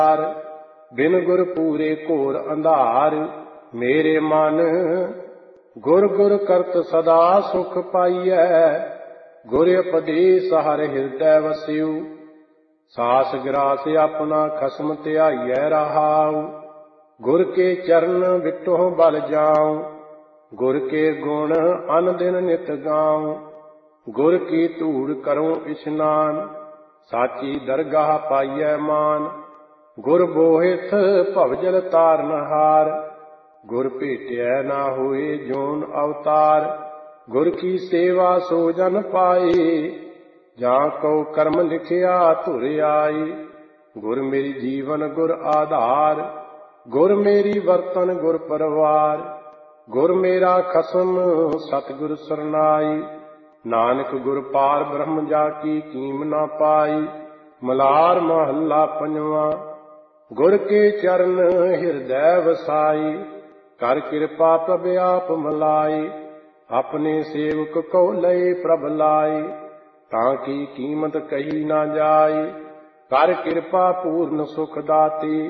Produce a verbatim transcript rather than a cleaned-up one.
बिन गुर पूरे घोर अंधार। मेरे मन गुर गुर करत सदा सुख पाइयै, गुर उपदेश हर हृदय वस्यु। सास ग्रास अपना खसम ध्याइयै रहाऊ, गुर के चरण विटों बल जाऊं। गुर के गुण अन दिन नित गाऊं, गुर की धूड़ करूं इशनान। साची दरगाह पाइयै मान, गुर बोहिथ भवजल तारनहार। गुर भेटिया ना होए जोन अवतार, गुर की सेवा सो जन पाए। जां को कर्म लिखिया धुर आई, गुर मेरी जीवन गुर आधार। गुर मेरी वर्तन गुर परवार, गुर मेरा खसम सतगुर सरनाई। नानक गुर पार ब्रह्म जाकी कीम ना पाई। मलार महला पंजवा। गुर के चरण हृदय वसाई, कर कृपा प्रभ आप मलाई। अपने सेवक को लय प्रभ लाई, ताकि कीमत कही ना जाई। कर कृपा पूर्ण सुख दाती,